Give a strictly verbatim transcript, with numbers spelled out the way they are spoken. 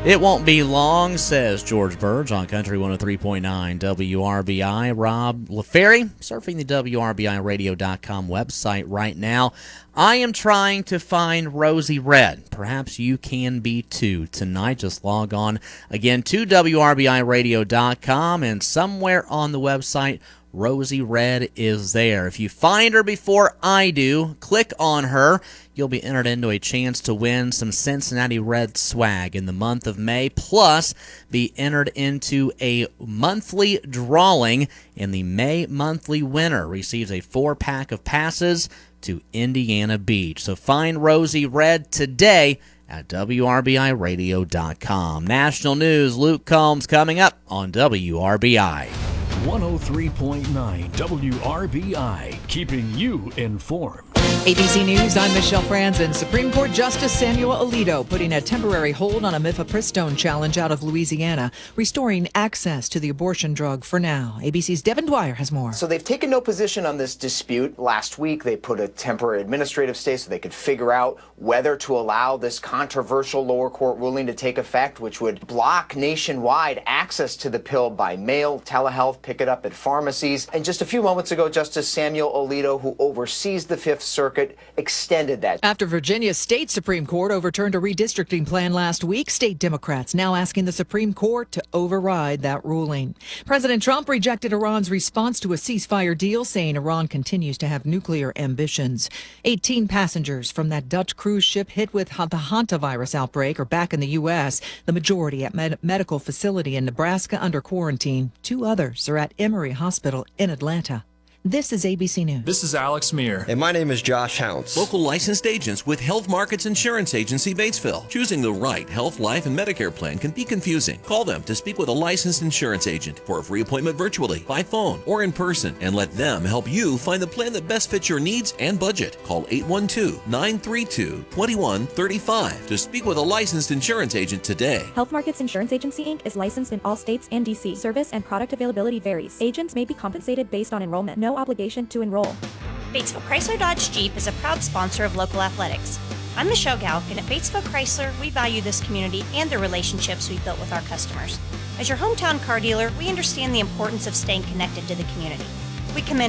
It won't be long, says George Burge on Country one oh three point nine W R B I. Rob LaFerry, surfing the W R B I radio dot com website right now. I am trying to find Rosie Red. Perhaps you can be too tonight. Just log on again to W R B I radio dot com, and somewhere on the website, Rosie Red is there. If you find her before I do, click on her. You'll be entered into a chance to win some Cincinnati Red swag in the month of May, plus be entered into a monthly drawing, and the May monthly winner receives a four-pack of passes to Indiana Beach. So find Rosie Red today at W R B I radio dot com. National News, Luke Combs coming up on W R B I. one oh three point nine W R B I, keeping you informed. A B C News, I'm Michelle Franzen. Supreme Court Justice Samuel Alito putting a temporary hold on a mifepristone challenge out of Louisiana, restoring access to the abortion drug for now. A B C's Devin Dwyer has more. So they've taken no position on this dispute. Last week, they put a temporary administrative stay so they could figure out whether to allow this controversial lower court ruling to take effect, which would block nationwide access to the pill by mail, telehealth, pick it up at pharmacies. And just a few moments ago, Justice Samuel Alito, who oversees the Fifth Circuit, extended that. After Virginia's state Supreme Court overturned a redistricting plan last week, state Democrats now asking the Supreme Court to override that ruling. President Trump rejected Iran's response to a ceasefire deal, saying Iran continues to have nuclear ambitions. eighteen passengers from that Dutch cruise ship hit with the hantavirus outbreak are back in the U S, the majority at med- medical facility in Nebraska under quarantine. Two others are at Emory Hospital in Atlanta. This is A B C News. This is Alex Meir. And my name is Josh Hounts. Local licensed agents with Health Markets Insurance Agency, Batesville. Choosing the right health, life, and Medicare plan can be confusing. Call them to speak with a licensed insurance agent for a free appointment virtually, by phone, or in person, and let them help you find the plan that best fits your needs and budget. Call eight one two, nine three two, two one three five to speak with a licensed insurance agent today. Health Markets Insurance Agency, Incorporated is licensed in all states and D C. Service and product availability varies. Agents may be compensated based on enrollment. No obligation to enroll. Batesville Chrysler Dodge Jeep is a proud sponsor of local athletics. I'm Michelle Galk, and at Batesville Chrysler, we value this community and the relationships we've built with our customers. As your hometown car dealer, we understand the importance of staying connected to the community. We commend